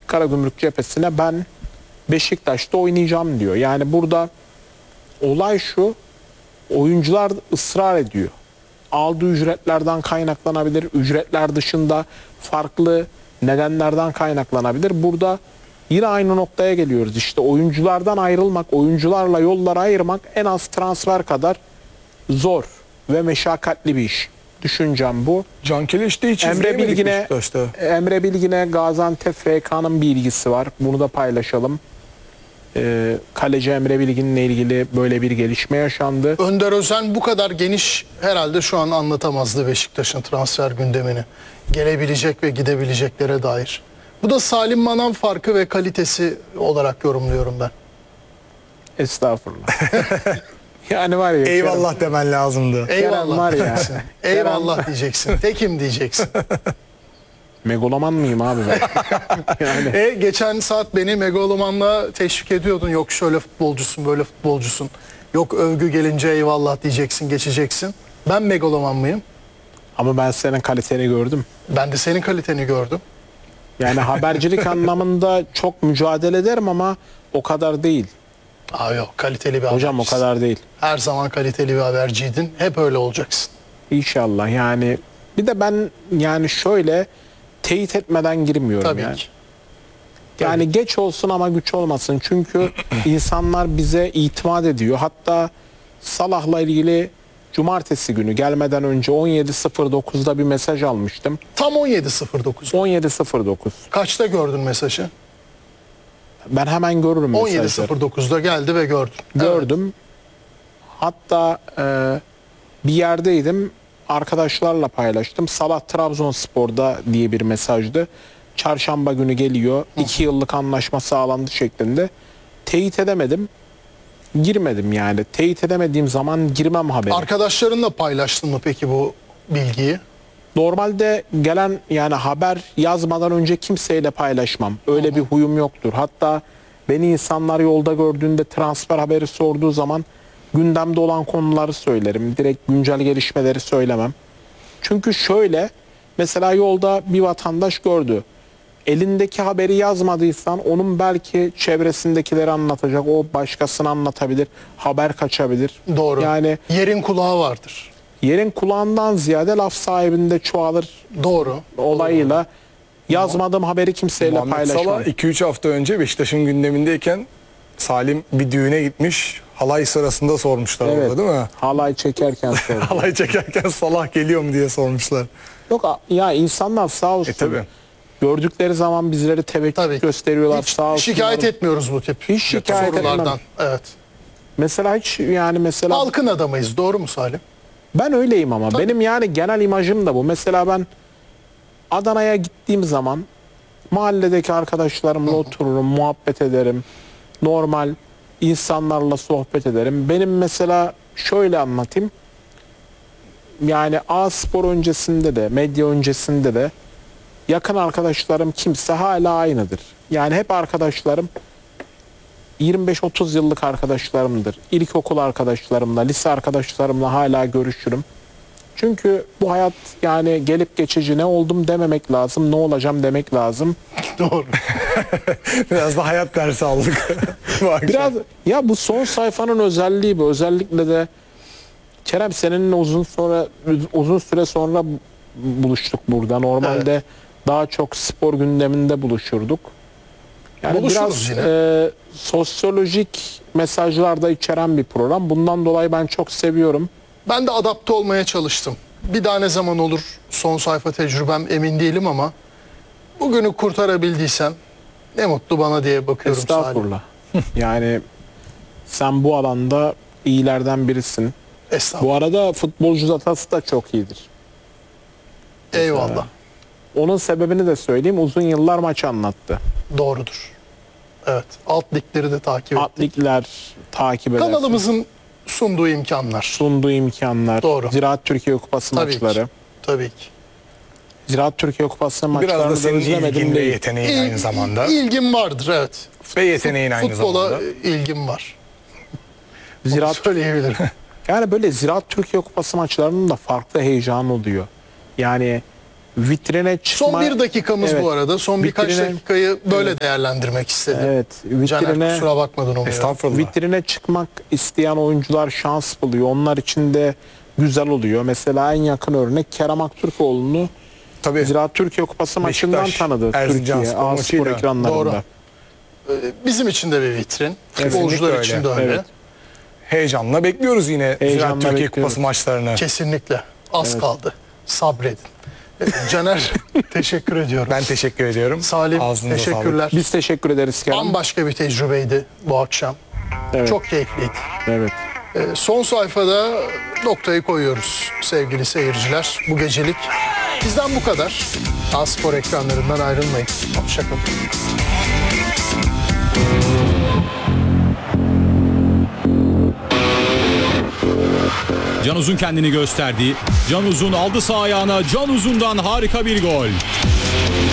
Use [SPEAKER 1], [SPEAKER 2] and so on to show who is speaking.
[SPEAKER 1] Karagümrük cephesine ben Beşiktaş'ta oynayacağım diyor. Yani burada olay şu, oyuncular ısrar ediyor. Aldığı ücretlerden kaynaklanabilir, ücretler dışında farklı nedenlerden kaynaklanabilir. Burada yine aynı noktaya geliyoruz. İşte oyunculardan ayrılmak, oyuncularla yolları ayırmak en az transfer kadar zor ve meşakkatli bir iş. Düşüncem bu.
[SPEAKER 2] Cankeleş de hiç izleyemedik Beşiktaş'ta.
[SPEAKER 1] Emre Bilgin'e Gaziantep FK'nın bir ilgisi var. Bunu da paylaşalım. Kaleci Emre Bilgin'le ilgili böyle bir gelişme yaşandı.
[SPEAKER 3] Önder Özen bu kadar geniş herhalde şu an anlatamazdı Beşiktaş'ın transfer gündemini. Gelebilecek ve gidebileceklere dair. Bu da Salim Manan farkı ve kalitesi olarak yorumluyorum ben.
[SPEAKER 1] Estağfurullah. Yani var ya.
[SPEAKER 2] Eyvallah demen lazımdı.
[SPEAKER 3] Eyvallah
[SPEAKER 1] var ya.
[SPEAKER 3] diyeceksin. Eyvallah diyeceksin. Tekim diyeceksin.
[SPEAKER 1] Megaloman mıyım abi ben? Yani.
[SPEAKER 3] Geçen saat beni megalomanla teşvik ediyordun. Yok şöyle futbolcusun, böyle futbolcusun. Yok övgü gelince eyvallah diyeceksin, geçeceksin. Ben megaloman mıyım?
[SPEAKER 1] Ama ben senin kaliteni gördüm.
[SPEAKER 3] Ben de senin kaliteni gördüm.
[SPEAKER 1] Yani habercilik anlamında çok mücadele ederim ama o kadar değil.
[SPEAKER 3] Yok, kaliteli bir
[SPEAKER 1] Hocam
[SPEAKER 3] habercisin.
[SPEAKER 1] o kadar değil.
[SPEAKER 3] Her zaman kaliteli bir haberciydin. Hep öyle olacaksın.
[SPEAKER 1] İnşallah yani. Bir de ben yani şöyle teyit etmeden girmiyorum
[SPEAKER 3] Tabii
[SPEAKER 1] yani.
[SPEAKER 3] ki.
[SPEAKER 1] Yani geç olsun ama güç olmasın. Çünkü insanlar bize itimat ediyor. Hatta Salah'la ilgili cumartesi günü gelmeden önce 17.09'da bir mesaj almıştım.
[SPEAKER 3] Tam 17.09.
[SPEAKER 1] 17.09.
[SPEAKER 3] Kaçta gördün mesajı?
[SPEAKER 1] Ben hemen görürüm mesajları.
[SPEAKER 3] 17.09'da geldi ve gördün.
[SPEAKER 1] Gördüm. Hatta bir yerdeydim. Arkadaşlarla paylaştım. Salah Trabzonspor'da diye bir mesajdı. Çarşamba günü geliyor. 2 yıllık anlaşma sağlandı şeklinde. Teyit edemedim. Girmedim yani. Teyit edemediğim zaman girmem haberi.
[SPEAKER 3] Arkadaşlarınla paylaştın mı peki bu bilgiyi?
[SPEAKER 1] Normalde gelen yani haber yazmadan önce kimseyle paylaşmam. Öyle bir huyum yoktur. Hatta beni insanlar yolda gördüğünde transfer haberi sorduğu zaman gündemde olan konuları söylerim. Direkt güncel gelişmeleri söylemem. Çünkü şöyle mesela yolda bir vatandaş gördü. Elindeki haberi yazmadıysan onun belki çevresindekileri anlatacak. O başkasına anlatabilir. Haber kaçabilir.
[SPEAKER 3] Doğru.
[SPEAKER 1] Yani
[SPEAKER 3] Yerin kulağı vardır.
[SPEAKER 1] yerin kulağından ziyade laf sahibinde çoğalır
[SPEAKER 3] Doğru.
[SPEAKER 1] olayıyla yazmadığım haberi kimseyle
[SPEAKER 2] Muhammed
[SPEAKER 1] paylaşmam.
[SPEAKER 2] Salah 2-3 hafta önce Beşiktaş'ın gündemindeyken Salim bir düğüne gitmiş. Halay sırasında sormuşlar
[SPEAKER 1] Evet.
[SPEAKER 2] orada değil mi?
[SPEAKER 1] Halay çekerken sordum.
[SPEAKER 2] Halay çekerken Salah geliyor mu diye sormuşlar.
[SPEAKER 1] Yok ya insanlar sağ olsun.
[SPEAKER 2] Tabii.
[SPEAKER 1] Gördükleri zaman bizleri
[SPEAKER 3] Tabii.
[SPEAKER 1] teveccüh gösteriyorlar.
[SPEAKER 3] Hiç
[SPEAKER 1] sağ olsunlar.
[SPEAKER 3] şikayet etmiyoruz bu tip
[SPEAKER 1] Hiç şikayet
[SPEAKER 3] sorulardan.
[SPEAKER 1] etmem.
[SPEAKER 3] Evet.
[SPEAKER 1] Mesela hiç yani mesela
[SPEAKER 3] Halkın adamıyız. Doğru mu Salim?
[SPEAKER 1] ben öyleyim ama
[SPEAKER 3] Tabii.
[SPEAKER 1] benim yani genel imajım da bu. Mesela ben Adana'ya gittiğim zaman mahalledeki arkadaşlarımla otururum, muhabbet ederim. Normal insanlarla sohbet ederim. Benim mesela şöyle anlatayım. Yani A-Spor öncesinde de, medya öncesinde de yakın arkadaşlarım kimse hala aynıdır. Yani hep arkadaşlarım 25-30 yıllık arkadaşlarımdır. İlkokul arkadaşlarımla, lise arkadaşlarımla hala görüşürüm. Çünkü bu hayat yani gelip geçici, ne oldum dememek lazım, ne olacağım demek lazım.
[SPEAKER 3] Doğru.
[SPEAKER 2] Biraz da hayat dersi aldık. Bu akşam.
[SPEAKER 1] Biraz ya bu son sayfanın özelliği bu. Özellikle de Kerem seninle uzun süre sonra buluştuk burada. Normalde daha çok spor gündeminde buluşurduk. Yani
[SPEAKER 3] Buluşuruz
[SPEAKER 1] biraz
[SPEAKER 3] yine.
[SPEAKER 1] sosyolojik mesajlar da içeren bir program. Bundan dolayı ben çok seviyorum.
[SPEAKER 3] Ben de adapte olmaya çalıştım. Bir daha ne zaman olur son sayfa tecrübem emin değilim ama bugünü kurtarabildiysem ne mutlu bana diye bakıyorum Salim.
[SPEAKER 1] Estağfurullah. Yani sen bu alanda iyilerden birisin.
[SPEAKER 3] Estağfurullah.
[SPEAKER 1] Bu arada futbolcu datası da çok iyidir.
[SPEAKER 3] Eyvallah.
[SPEAKER 1] Onun sebebini de söyleyeyim. Uzun yıllar maç anlattı.
[SPEAKER 3] Doğrudur. Evet. Alt ligleri de takip ettik.
[SPEAKER 1] Atlikler takip edersin.
[SPEAKER 3] Kanalımızın sunduğu imkanlar.
[SPEAKER 1] Sunduğu imkanlar.
[SPEAKER 3] Doğru.
[SPEAKER 1] Ziraat Türkiye Kupası
[SPEAKER 3] Tabii
[SPEAKER 1] maçları.
[SPEAKER 3] ki. Tabii ki.
[SPEAKER 1] Ziraat Türkiye Kupası
[SPEAKER 2] Biraz
[SPEAKER 1] maçlarını
[SPEAKER 2] da
[SPEAKER 1] da
[SPEAKER 2] senin
[SPEAKER 1] özlemedim
[SPEAKER 2] ilgin ve
[SPEAKER 1] değil.
[SPEAKER 2] yeteneğin aynı zamanda.
[SPEAKER 3] İlgim vardır evet.
[SPEAKER 2] Ve yeteneğin aynı
[SPEAKER 3] Futbola
[SPEAKER 2] zamanda.
[SPEAKER 3] ilgim var.
[SPEAKER 1] Ziraat,
[SPEAKER 3] Söyleyebilirim.
[SPEAKER 1] yani böyle Ziraat Türkiye Kupası maçlarının da farklı heyecan oluyor. Yani vitrine çıkma.
[SPEAKER 3] Son bir dakikamız
[SPEAKER 1] Evet.
[SPEAKER 3] bu arada. Son birkaç
[SPEAKER 1] Vitrine-
[SPEAKER 3] dakikayı böyle değerlendirmek istedim.
[SPEAKER 1] Evet,
[SPEAKER 3] Caner
[SPEAKER 1] vitrine
[SPEAKER 3] kusura bakmadın umuyorum.
[SPEAKER 2] Estağfurullah.
[SPEAKER 1] vitrine çıkmak isteyen oyuncular şans buluyor. Onlar için de güzel oluyor. Mesela en yakın örnek Kerem Aktürkoğlu'nu
[SPEAKER 2] Tabii.
[SPEAKER 1] Ziraat Türkiye Kupası maçından
[SPEAKER 2] Beşiktaş,
[SPEAKER 1] tanıdı
[SPEAKER 2] Erzincan
[SPEAKER 1] Türkiye
[SPEAKER 2] spor
[SPEAKER 1] A-Spor
[SPEAKER 2] maçıyla.
[SPEAKER 1] ekranlarında.
[SPEAKER 3] Doğru. Bizim için de bir vitrin. Futbolcular
[SPEAKER 2] Kesinlikle
[SPEAKER 3] için
[SPEAKER 2] öyle.
[SPEAKER 3] de öyle.
[SPEAKER 1] Evet.
[SPEAKER 2] Heyecanla bekliyoruz yine
[SPEAKER 1] Heyecanla
[SPEAKER 2] Ziraat Türkiye
[SPEAKER 1] bekliyoruz.
[SPEAKER 2] Kupası maçlarını.
[SPEAKER 3] Kesinlikle. Az kaldı. Sabredin. Caner teşekkür ediyorum.
[SPEAKER 2] Ben teşekkür ediyorum.
[SPEAKER 3] Salim
[SPEAKER 2] Ağzınıza
[SPEAKER 3] teşekkürler.
[SPEAKER 1] Biz teşekkür ederiz Kerem.
[SPEAKER 3] Bambaşka bir tecrübeydi bu akşam.
[SPEAKER 1] Evet.
[SPEAKER 3] Çok keyifliydi.
[SPEAKER 1] Evet.
[SPEAKER 3] Son sayfada noktayı koyuyoruz sevgili seyirciler. Bu gecelik bizden bu kadar. A-Spor ekranlarından ayrılmayın. Hoşçakalın.
[SPEAKER 4] Can Uzun kendini gösterdi. Can Uzun aldı sağ ayağına. Can Uzun'dan harika bir gol.